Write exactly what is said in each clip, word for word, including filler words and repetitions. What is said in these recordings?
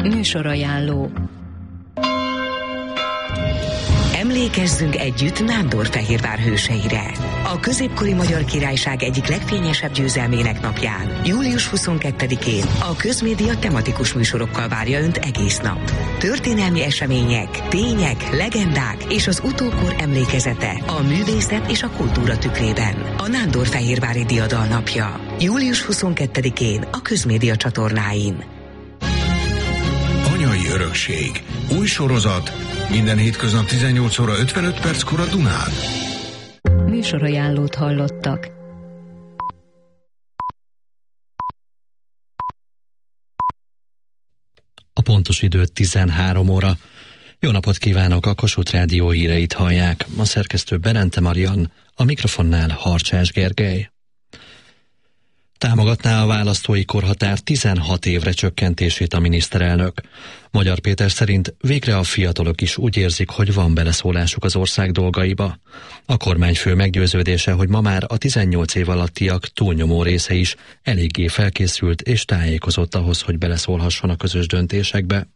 Műsorajánló. Emlékezzünk együtt Nándorfehérvár hőseire. A középkori Magyar Királyság egyik legfényesebb győzelmének napján, július huszonkettedikén a Közmédia tematikus műsorokkal várja Önt egész nap. Történelmi események, tények, legendák és az utókor emlékezete a művészet és a kultúra tükrében. A Nándorfehérvári Diadal napja, július huszonkettedikén a Közmédia csatornáin. Anyai örökség. Új sorozat. Minden hétköznap tizennyolc óra ötvenöt perckor a Dunán. Műsorajánlót hallottak. A pontos idő tizenhárom óra. Jó napot kívánok, a Kossuth Rádió híreit hallják. A szerkesztő Berente Marian, a mikrofonnál Harcsás Gergely. Támogatná a választói korhatár tizenhat évre csökkentését a miniszterelnök. Magyar Péter szerint végre a fiatalok is úgy érzik, hogy van beleszólásuk az ország dolgaiba. A kormányfő meggyőződése, hogy ma már a tizennyolc év alattiak túlnyomó része is eléggé felkészült és tájékozott ahhoz, hogy beleszólhasson a közös döntésekbe.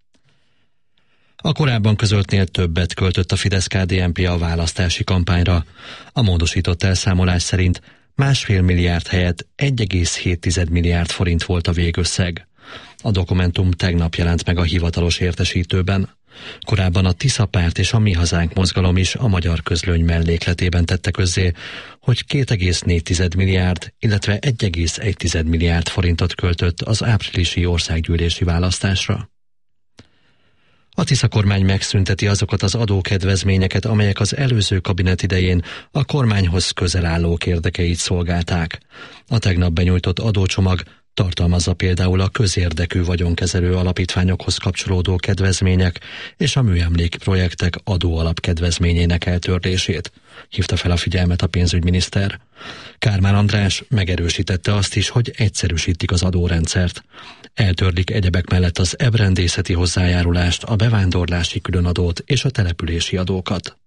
A korábban közöltnél többet költött a Fidesz-ká dé en pé a választási kampányra. A módosított elszámolás szerint másfél milliárd helyett egy egész hét milliárd forint volt a végösszeg. A dokumentum tegnap jelent meg a hivatalos értesítőben. Korábban a Tisza Párt és a Mi Hazánk mozgalom is a Magyar Közlöny mellékletében tette közzé, hogy két egész négy milliárd, illetve egy egész egy milliárd forintot költött az áprilisi országgyűlési választásra. A Tisza kormány megszünteti azokat az adókedvezményeket, amelyek az előző kabinet idején a kormányhoz közel állók érdekeit szolgálták. A tegnap benyújtott adócsomag tartalmazza például a közérdekű vagyonkezelő alapítványokhoz kapcsolódó kedvezmények és a műemléki projektek adóalapkedvezményének eltörlését, hívta fel a figyelmet a pénzügyminiszter. Kármán András megerősítette azt is, hogy egyszerűsítik az adórendszert. Eltörlik egyebek mellett az ebrendészeti hozzájárulást, a bevándorlási különadót és a települési adókat.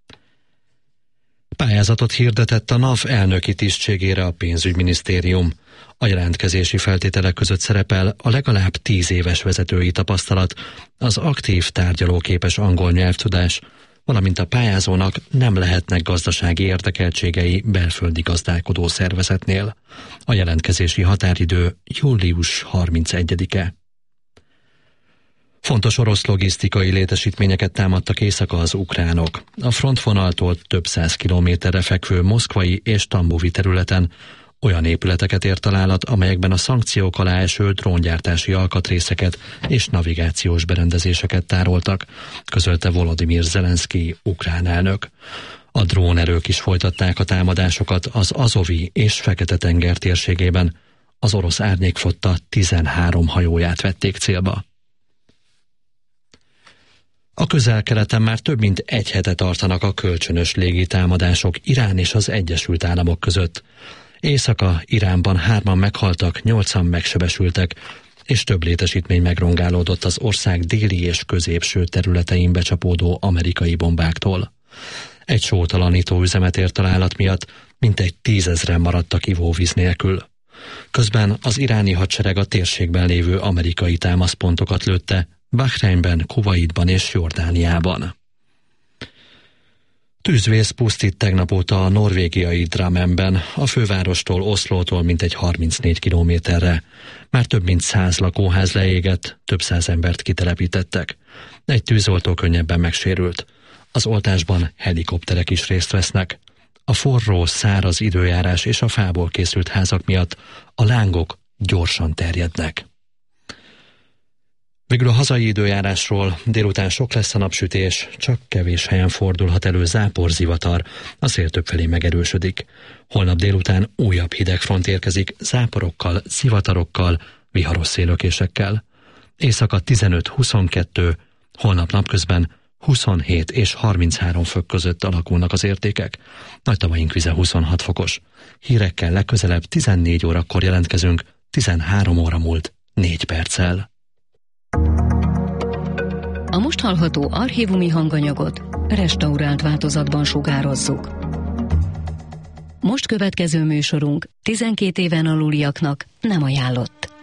Pályázatot hirdetett a NAV elnöki tisztségére a pénzügyminisztérium. A jelentkezési feltételek között szerepel a legalább tíz éves vezetői tapasztalat, az aktív tárgyalóképes angol nyelvtudás, valamint a pályázónak nem lehetnek gazdasági érdekeltségei belföldi gazdálkodó szervezetnél. A jelentkezési határidő július harmincegyedike. Fontos orosz logisztikai létesítményeket támadtak éjszaka az ukránok. A frontvonaltól több száz kilométerre fekvő moszkvai és tambovi területen olyan épületeket ért találat, amelyekben a szankciók alá eső dróngyártási alkatrészeket és navigációs berendezéseket tároltak, közölte Volodymyr Zelenszkij ukrán elnök. A drónerők is folytatták a támadásokat az Azovi és Fekete-tenger térségében. Az orosz árnyékflotta tizenhárom hajóját vették célba. A Közel-Keleten már több mint egy hete tartanak a kölcsönös légitámadások Irán és az Egyesült Államok között. Éjszaka Iránban hárman meghaltak, nyolcan megsebesültek, és több létesítmény megrongálódott az ország déli és középső területein becsapódó amerikai bombáktól. Egy sótalanító üzemet ért találat miatt mintegy tízezren maradtak ivóvíz nélkül. Közben az iráni hadsereg a térségben lévő amerikai támaszpontokat lőtte, Bahreinben, Kuwaitban és Jordániában. Tűzvész pusztít tegnap óta a norvégiai Drammenben, a fővárostól, Oszlótól mintegy harmincnégy kilométerre. Már több mint száz lakóház leégett, több száz embert kitelepítettek. Egy tűzoltó könnyebben megsérült. Az oltásban helikopterek is részt vesznek. A forró, száraz időjárás és a fából készült házak miatt a lángok gyorsan terjednek. Végül a hazai időjárásról: délután sok lesz a napsütés, csak kevés helyen fordulhat elő záporzivatar, a szél többfelé megerősödik. Holnap délután újabb hidegfront érkezik záporokkal, zivatarokkal, viharos szélökésekkel. Éjszaka tizenöt-huszonkettő, holnap napközben huszonhét és harminchárom fok között alakulnak az értékek. Nagytavaink vize huszonhat fokos. Hírekkel legközelebb tizennégy órakor jelentkezünk, tizenhárom óra múlt négy perccel. A most hallható archívumi hanganyagot restaurált változatban sugározzuk. Most következő műsorunk tizenkét éven aluliaknak nem ajánlott.